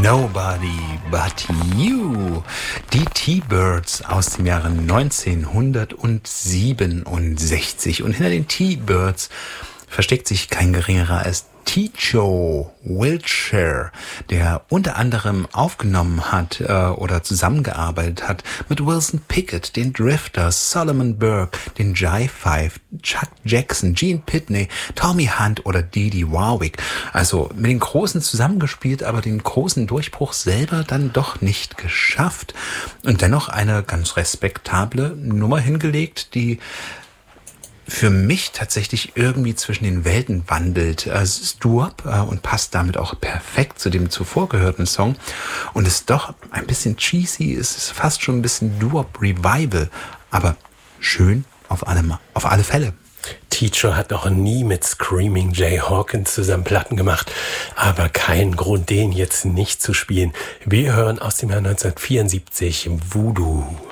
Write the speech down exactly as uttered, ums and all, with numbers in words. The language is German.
Nobody But You. Die T-Birds aus dem Jahre neunzehnhundertsiebenundsechzig. Und hinter den T-Birds versteckt sich kein geringerer als Techo Wiltshire, der unter anderem aufgenommen hat äh, oder zusammengearbeitet hat mit Wilson Pickett, den Drifters, Solomon Burke, den Jive Five, Chuck Jackson, Gene Pitney, Tommy Hunt oder Dee Dee Warwick. Also mit den Großen zusammengespielt, aber den großen Durchbruch selber dann doch nicht geschafft. Und dennoch eine ganz respektable Nummer hingelegt, die für mich tatsächlich irgendwie zwischen den Welten wandelt. Es ist Doo-Wop äh, und passt damit auch perfekt zu dem zuvor gehörten Song und ist doch ein bisschen cheesy, es ist fast schon ein bisschen Doo-Wop Revival, aber schön auf alle, auf alle Fälle. Teacher hat noch nie mit Screaming Jay Hawkins zusammen Platten gemacht, aber kein Grund, den jetzt nicht zu spielen. Wir hören aus dem Jahr neunzehnhundertvierundsiebzig Voodoo.